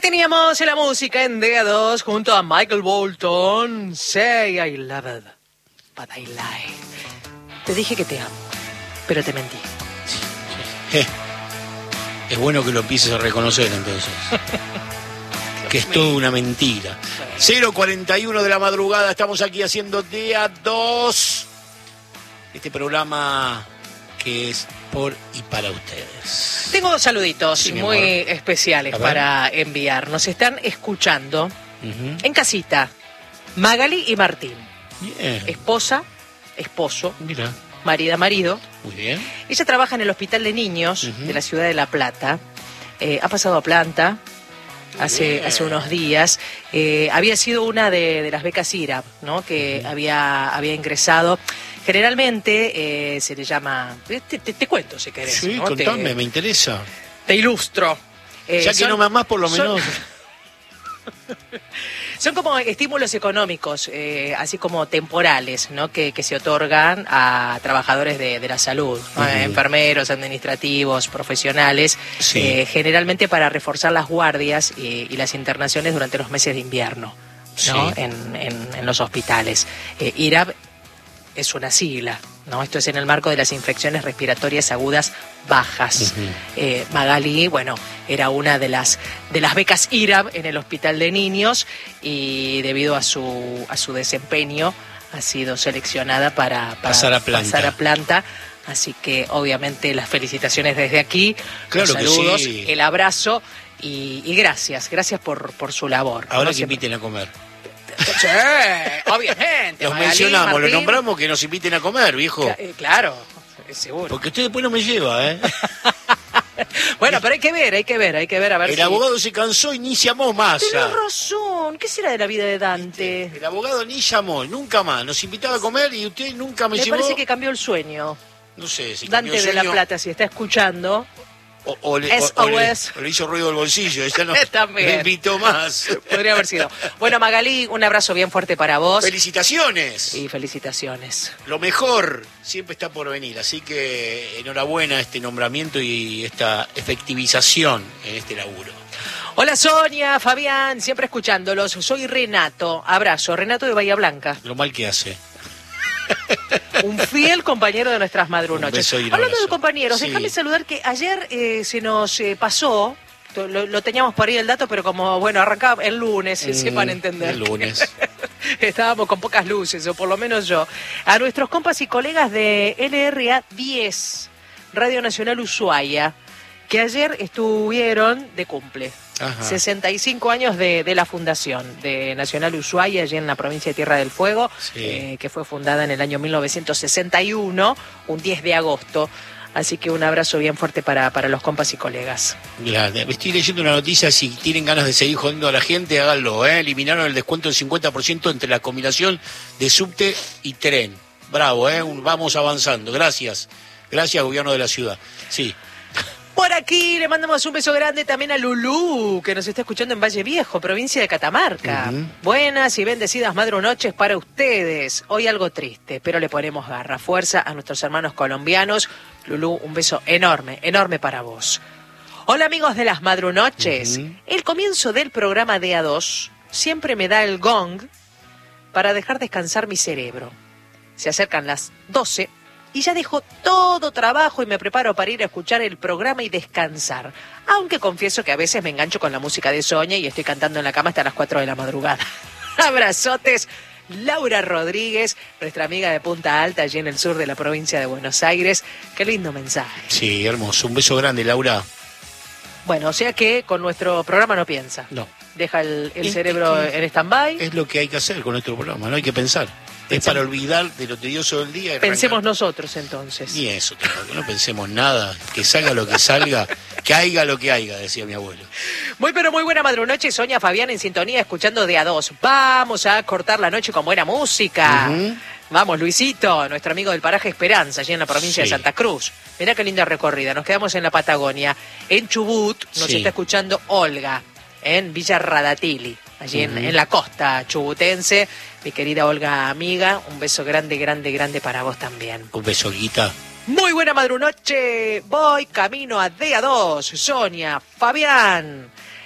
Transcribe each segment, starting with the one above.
Teníamos en la música en DA2 junto a Michael Bolton, Say I Love It, But I Lie. Te dije que te amo, pero te mentí. Es bueno que lo empieces a reconocer entonces. Que es toda una mentira. 0:41 de la madrugada, estamos aquí haciendo DA2. Este programa que es por y para ustedes. Tengo dos saluditos Sí, muy especiales para enviar. Nos están escuchando en casita Magali y Martín. Bien. Esposa, esposo, Mira. marido. Muy bien. Ella trabaja en el Hospital de Niños de la ciudad de La Plata. Ha pasado a planta hace unos días. Había sido una de las becas IRAP, ¿no? Que había ingresado. Generalmente se le llama... Te cuento si querés. Sí, ¿no? contame, me interesa. Te ilustro. Ya que no me amás, por lo menos... Son como estímulos económicos, así como temporales, ¿no? Que se otorgan a trabajadores de la salud, ¿no? Enfermeros, administrativos, profesionales, Sí. generalmente para reforzar las guardias y las internaciones durante los meses de invierno, ¿no? Sí. En los hospitales. IRAP es una sigla, ¿no? Esto es en el marco de las infecciones respiratorias agudas bajas. Magali, bueno, era una de las becas IRAP en el Hospital de Niños y debido a su desempeño ha sido seleccionada para pasar a planta. Así que obviamente las felicitaciones desde aquí, Claro los que saludos, sí. el abrazo y gracias por su labor. Ahora ¿no? que inviten a comer. Sí, obviamente. Los Magalí, mencionamos, Martín. los nombramos, que nos inviten a comer, viejo. Claro, seguro. Porque usted después no me lleva, ¿eh? Bueno, pero hay que ver a ver El si... abogado se cansó y ni llamó más. Tenés razón, ¿qué será de la vida de Dante? El abogado ni llamó, nunca más. Nos invitaba a comer y usted nunca me Me llevó. parece que cambió el sueño. No sé si Dante cambió de la sueño, Plata, si está escuchando, o le hizo ruido el bolsillo. Ya no También. me invitó más. podría haber sido. Bueno, Magalí, un abrazo bien fuerte para vos. ¡Felicitaciones! Y felicitaciones. Lo mejor siempre está por venir, así que enhorabuena este nombramiento y esta efectivización en este laburo. Hola Sonia, Fabián, siempre escuchándolos. Soy Renato. Abrazo, Renato de Bahía Blanca. Lo mal que hace. Un fiel compañero de nuestras madrunoches. Un beso y un Hablando abrazo. de compañeros, Sí. déjame saludar que ayer se nos pasó, lo teníamos por ahí el dato, pero como, bueno, arrancaba el lunes, sepan entender. El lunes. Estábamos con pocas luces, o por lo menos yo. A nuestros compas y colegas de LRA 10, Radio Nacional Ushuaia, que ayer estuvieron de cumple. Ajá. 65 años de la fundación de Nacional Ushuaia, allí en la provincia de Tierra del Fuego, Sí. que fue fundada en el año 1961, un 10 de agosto. Así que un abrazo bien fuerte para los compas y colegas. Mira, estoy leyendo una noticia, si tienen ganas de seguir jodiendo a la gente, háganlo, ¿eh? Eliminaron el descuento del 50% entre la combinación de subte y tren. Bravo, ¿eh? Vamos avanzando. Gracias. Gracias, gobierno de la ciudad. Sí. Por aquí le mandamos un beso grande también a Lulú, que nos está escuchando en Valle Viejo, provincia de Catamarca. Buenas y bendecidas madrunoches para ustedes. Hoy algo triste, pero le ponemos garra, fuerza a nuestros hermanos colombianos. Lulú, un beso enorme, enorme para vos. Hola amigos de las madrunoches. El comienzo del programa de A2 siempre me da el gong para dejar descansar mi cerebro. Se acercan las 12 y ya dejo todo trabajo y me preparo para ir a escuchar el programa y descansar. Aunque confieso que a veces me engancho con la música de Sonia y estoy cantando en la cama hasta las 4 de la madrugada. Abrazotes, Laura Rodríguez, nuestra amiga de Punta Alta, allí en el sur de la provincia de Buenos Aires. Qué lindo mensaje. Sí, hermoso. Un beso grande, Laura. Bueno, o sea que con nuestro programa no piensa. No. Deja el cerebro en stand-by. Es lo que hay que hacer con nuestro programa, no hay que pensar. Es para olvidar de lo tedioso del día. Y Pensemos arrancar. nosotros entonces. Ni eso, tampoco, no pensemos nada. Que salga lo que salga, que haiga lo que haiga, decía mi abuelo. Muy pero muy buena madrunoche, Sonia, Fabián en sintonía escuchando de A2. Vamos a cortar la noche con buena música. Vamos, Luisito, nuestro amigo del paraje Esperanza, allí en la provincia de Santa Cruz. Mirá qué linda recorrida. Nos quedamos en la Patagonia. En Chubut nos está escuchando Olga, en Villa Radatili, allí en la costa chubutense. Mi querida Olga amiga, un beso grande, grande, grande para vos también. Un beso, Guita. Muy buena madrunoche, voy camino a DA2, Sonia, Fabián.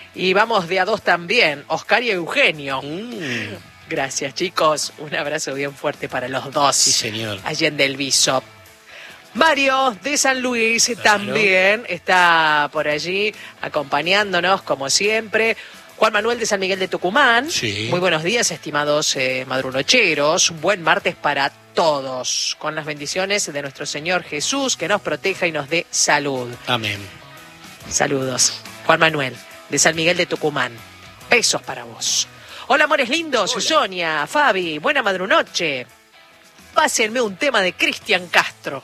Y vamos de a dos también, Oscar y Eugenio. Gracias, chicos. Un abrazo bien fuerte para los dos. Sí, señor. Allí en Del Viso. Mario de San Luis también está por allí acompañándonos, como siempre. Juan Manuel de San Miguel de Tucumán. Sí. Muy buenos días, estimados madrunocheros. Buen martes para todos. Con las bendiciones de nuestro Señor Jesús, que nos proteja y nos dé salud. Amén. Saludos. Juan Manuel de San Miguel de Tucumán. Besos para vos. Hola, amores lindos. Hola. Sonia, Fabi, buena madrunoche. Pásenme un tema de Cristian Castro.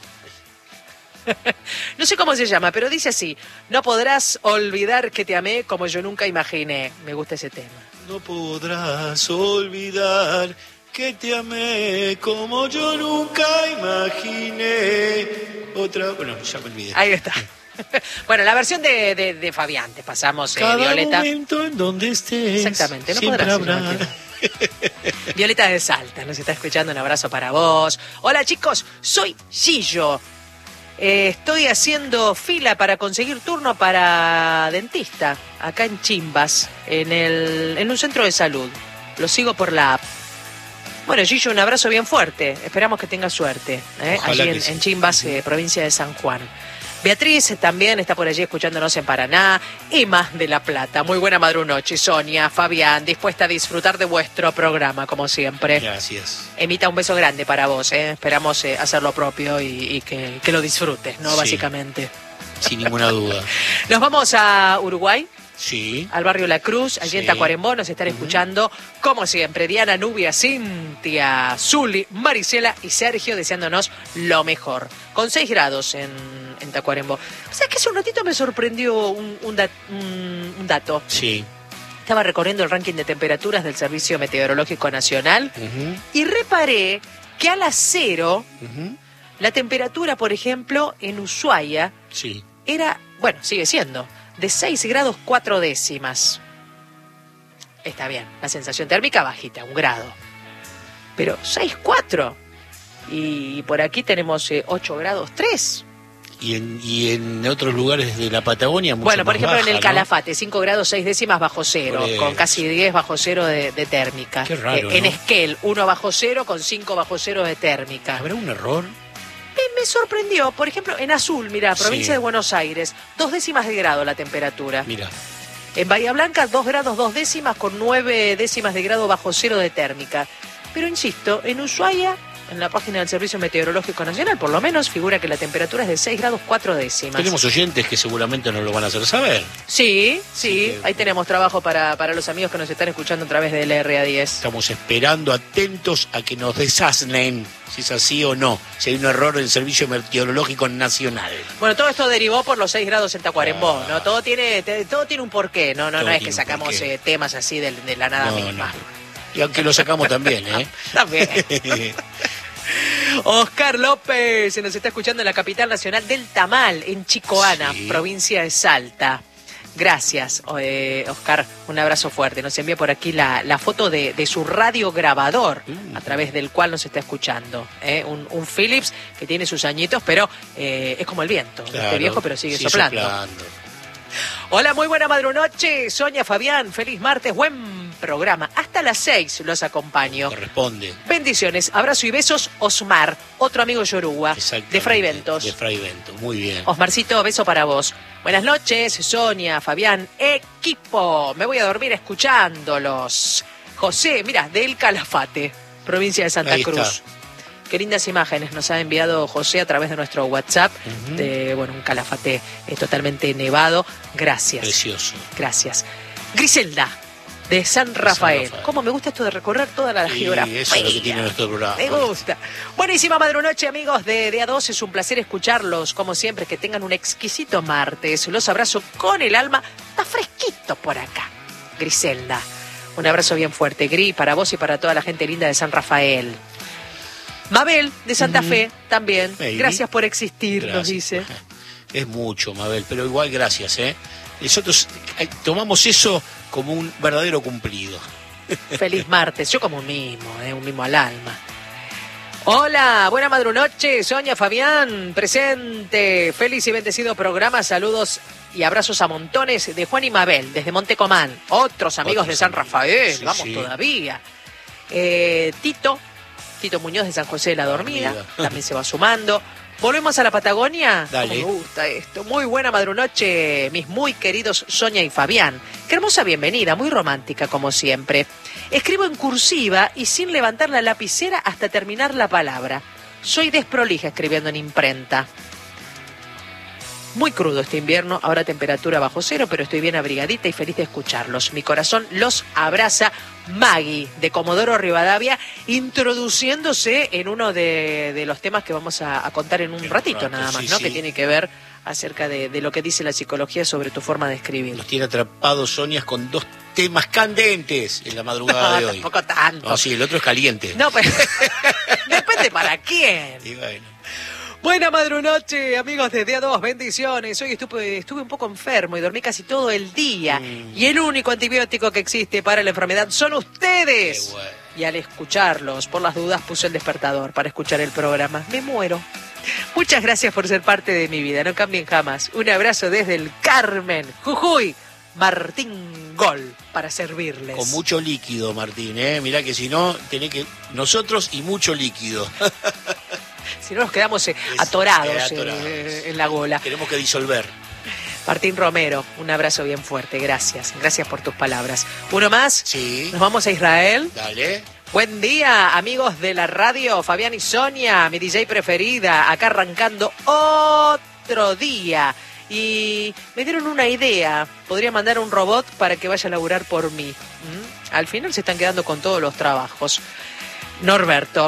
No sé cómo se llama, pero dice así: no podrás olvidar que te amé como yo nunca imaginé. Me gusta ese tema. No podrás olvidar que te amé como yo nunca imaginé. Otra... Bueno, ya me olvidé. Ahí está. Bueno, la versión de Fabián, te pasamos, Cada Violeta. momento en donde estés. Exactamente, no siempre podrás. habrá. Violeta de Salta, nos está escuchando, un abrazo para vos. Hola chicos, soy Gillo. Estoy haciendo fila para conseguir turno para dentista, acá en Chimbas, en un centro de salud. Lo sigo por la app. Bueno, Gillo, un abrazo bien fuerte. Esperamos que tengas suerte. Ojalá allí que sí. en Chimbas, provincia de San Juan. Beatriz también está por allí escuchándonos en Paraná. Emma de La Plata. Muy buena madrunoche. Sonia, Fabián, dispuesta a disfrutar de vuestro programa, como siempre. Gracias. Emita, un beso grande para vos. Esperamos hacer lo propio y que lo disfrutes, ¿no? Sí. Básicamente. Sin ninguna duda. Nos vamos a Uruguay, Sí. al barrio La Cruz, allí en Sí. Tacuarembó. Nos están escuchando, como siempre, Diana, Nubia, Cintia, Zuli, Marisela y Sergio, deseándonos lo mejor. Con 6 grados en Tacuarembó. ¿Sabes qué? Hace un ratito me sorprendió un dato. Sí. Estaba recorriendo el ranking de temperaturas del Servicio Meteorológico Nacional Ujú, y reparé que a las 0, ujú. la temperatura, por ejemplo, en Ushuaia Sí. era, bueno, sigue siendo, de 6 grados 4 décimas. Está bien, la sensación térmica bajita, 1 grado. Pero 6,4. Y por aquí tenemos 8 grados 3. Y en otros lugares de la Patagonia mucho Bueno, por más ejemplo, baja, en el ¿no? Calafate, 5 grados 6 décimas bajo cero, Por eso. con casi 10 bajo cero de térmica. Qué raro, En ¿no? Esquel, 1 bajo cero con 5 bajo cero de térmica. ¿Habrá un error? Me sorprendió, por ejemplo, en Azul, mira, provincia Sí. de Buenos Aires, 2 décimas de grado la temperatura. Mira. En Bahía Blanca, 2 grados 2 décimas con 9 décimas de grado bajo cero de térmica. Pero insisto, en Ushuaia, en la página del Servicio Meteorológico Nacional, por lo menos figura que la temperatura es de 6 grados 4 décimas. Tenemos oyentes que seguramente nos lo van a hacer saber. Sí, Así que- ahí tenemos trabajo para los amigos que nos están escuchando a través del RA10. Estamos esperando, atentos a que nos desasnen si es así o no, si hay un error en el Servicio Meteorológico Nacional. Bueno, todo esto derivó por los 6 grados en Tacuarembó, Ah. ¿no? Todo tiene un porqué, no Todo es tiene que un sacamos porqué. temas así de la nada No, misma. no. Y aunque lo sacamos también, ¿eh? También. Oscar López se nos está escuchando en la capital nacional del Tamal, en Chicoana, Sí. provincia de Salta. Gracias, Oscar, un abrazo fuerte. Nos envía por aquí la foto de su radiograbador, a través del cual nos está escuchando. Un Philips que tiene sus añitos, pero es como el viento. Claro, Este viejo, pero sigue sigue soplando. Hola, muy buena madrunoche. Sonia, Fabián, feliz martes, buen programa. Hasta las 6 los acompaño. Corresponde. Bendiciones, abrazo y besos, Osmar, otro amigo yoruba, Exactamente. de Fray Ventos. De Fray Ventos, muy bien. Osmarcito, beso para vos. Buenas noches, Sonia, Fabián, equipo. Me voy a dormir escuchándolos. José, mira, del Calafate, provincia de Santa Ahí está. Cruz. Qué lindas imágenes nos ha enviado José a través de nuestro WhatsApp, Ujú. de un Calafate totalmente nevado. Gracias. Precioso. Gracias. Griselda, de San Rafael. Rafael. ¿Cómo me gusta esto de recorrer toda la Sí, geografía? eso es lo que tiene nuestro programa. Me gusta. Buenísima madrunoche, amigos de A2. Es un placer escucharlos, como siempre. Que tengan un exquisito martes. Los abrazo con el alma. Está fresquito por acá. Griselda. Un abrazo bien fuerte, Gri, para vos y para toda la gente linda de San Rafael. Mabel, de Santa Fe, también. Baby. Gracias por existir, nos Gracias. dice. Es mucho, Mabel, pero igual gracias, ¿eh? Nosotros tomamos eso como un verdadero cumplido. Feliz martes. Yo como un mimo al alma. Hola, buena madrunoche, Sonia, Fabián, presente. Feliz y bendecido programa, saludos y abrazos a montones de Juan y Mabel, desde Montecomán. Otros amigos de San Rafael, sí, vamos sí. todavía. Tito Muñoz de San José de la Dormida, también se va sumando. ¿Volvemos a la Patagonia? Dale. ¿Cómo me gusta esto? Muy buena madrunoche, mis muy queridos Sonia y Fabián. Qué hermosa bienvenida, muy romántica como siempre. Escribo en cursiva y sin levantar la lapicera hasta terminar la palabra. Soy desprolija escribiendo en imprenta. Muy crudo este invierno, ahora temperatura bajo cero, pero estoy bien abrigadita y feliz de escucharlos. Mi corazón los abraza. Maggie, de Comodoro Rivadavia, introduciéndose en uno de los temas que vamos a contar en un ratito nada más, sí, ¿no? sí. Que tiene que ver acerca de lo que dice la psicología sobre tu forma de escribir. Nos tiene atrapados, Sonia, con dos temas candentes en la madrugada de hoy. Tampoco tanto. No, sí, el otro es caliente. No, pero depende para quién. Y bueno. Buena madrunoche, amigos de Día 2, bendiciones. Hoy estuve un poco enfermo y dormí casi todo el día. Y el único antibiótico que existe para la enfermedad son ustedes. Qué bueno. Y al escucharlos, por las dudas, puse el despertador para escuchar el programa. Me muero. Muchas gracias por ser parte de mi vida, no cambien jamás. Un abrazo desde el Carmen, Jujuy, Martín Gol, para servirles. Con mucho líquido, Martín, ¿eh? Mirá que si no, tenés que... Nosotros y mucho líquido. Si no nos quedamos atorados atorados. En la gola. Tenemos que disolver. Martín Romero, un abrazo bien fuerte, gracias. Gracias por tus palabras. ¿Uno más? Sí. Nos vamos a Israel. Dale. Buen día, amigos de la radio, Fabián y Sonia, mi DJ preferida, acá arrancando otro día. Y me dieron una idea, podría mandar un robot para que vaya a laburar por mí. Al final se están quedando con todos los trabajos. Norberto.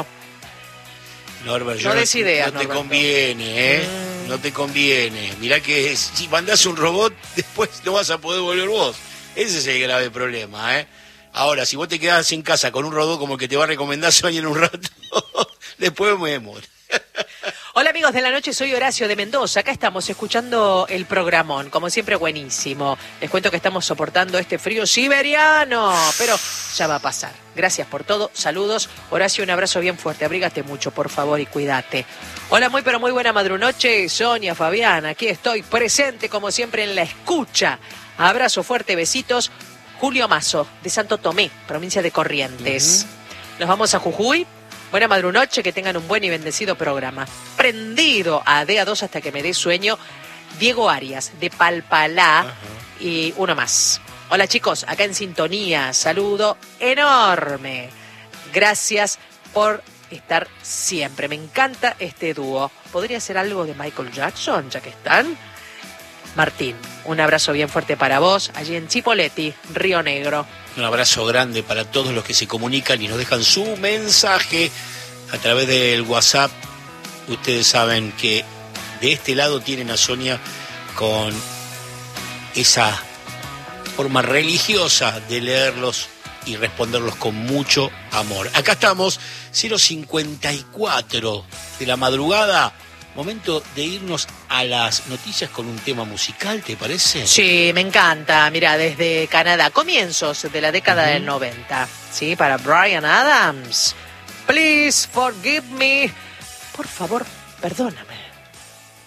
Norbert, No des ideas, no te Norberto. conviene, ¿eh? No te conviene. Mirá que si mandás un robot, después no vas a poder volver vos. Ese es el grave problema, ¿eh? Ahora, si vos te quedás en casa con un robot como el que te va a recomendar Sonia en un rato, después vemos. Hola amigos de la noche, soy Horacio de Mendoza. Acá estamos escuchando el programón, como siempre buenísimo. Les cuento que estamos soportando este frío siberiano, pero ya va a pasar. Gracias por todo, saludos. Horacio, un abrazo bien fuerte, abrígate mucho, por favor, y cuídate. Hola, muy pero muy buena madrunoche, Sonia, Fabián, aquí estoy presente como siempre en la escucha. Abrazo fuerte, besitos. Julio Mazo, de Santo Tomé, provincia de Corrientes. Nos vamos a Jujuy. Buena madrunoche, que tengan un buen y bendecido programa. Prendido a DA2 hasta que me dé sueño. Diego Arias, de Palpalá. Y uno más. Hola chicos, acá en sintonía. Saludo enorme. Gracias por estar siempre. Me encanta este dúo. ¿Podría ser algo de Michael Jackson, ya que están? Martín, un abrazo bien fuerte para vos, allí en Chipoleti, Río Negro. Un abrazo grande para todos los que se comunican y nos dejan su mensaje a través del WhatsApp. Ustedes saben que de este lado tienen a Sonia con esa forma religiosa de leerlos y responderlos con mucho amor. Acá estamos, 0:54 de la madrugada. Momento de irnos a las noticias con un tema musical, ¿te parece? Sí, me encanta. Mira, desde Canadá, comienzos de la década del 90. Sí, para Bryan Adams. Please forgive me. Por favor, perdóname.